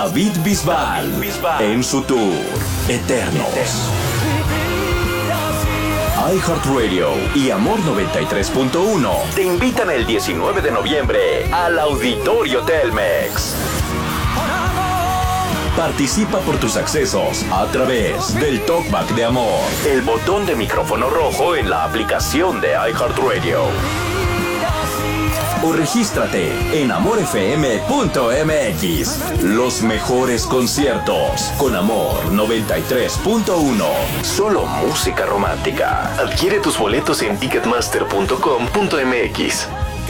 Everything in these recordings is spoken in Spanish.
David Bisbal en su tour Eternos. iHeartRadio y Amor 93.1 te invitan el 19 de noviembre al Auditorio Telmex. Participa por tus accesos a través del Talkback de Amor, el botón de micrófono rojo en la aplicación de iHeartRadio. O regístrate en amorfm.mx. Los mejores conciertos con Amor 93.1. Solo música romántica. Adquiere tus boletos en ticketmaster.com.mx.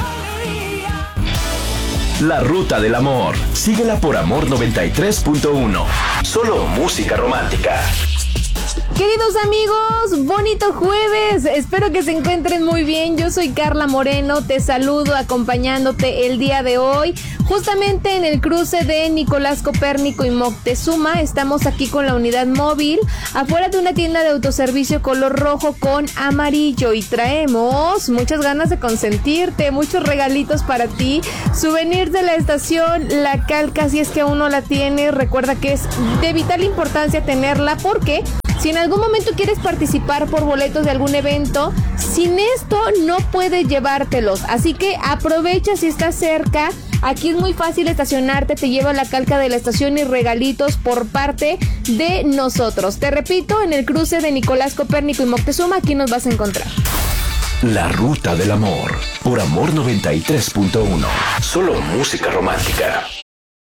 La Ruta del Amor. Síguela por Amor 93.1. Solo música romántica. Queridos amigos, bonito jueves, espero que se encuentren muy bien. Yo soy Carla Moreno, te saludo acompañándote el día de hoy, justamente en el cruce de Nicolás Copérnico y Moctezuma. Estamos aquí con la unidad móvil, afuera de una tienda de autoservicio color rojo con amarillo, y traemos muchas ganas de consentirte, muchos regalitos para ti, souvenirs de la estación, la calca si es que aún no la tienes. Recuerda que es de vital importancia tenerla, porque si en algún momento quieres participar por boletos de algún evento, sin esto no puedes llevártelos. Así que aprovecha si estás cerca. Aquí es muy fácil estacionarte, te lleva la calca de la estación y regalitos por parte de nosotros. Te repito, en el cruce de Nicolás Copérnico y Moctezuma, aquí nos vas a encontrar. La Ruta del Amor, por Amor 93.1. Solo música romántica.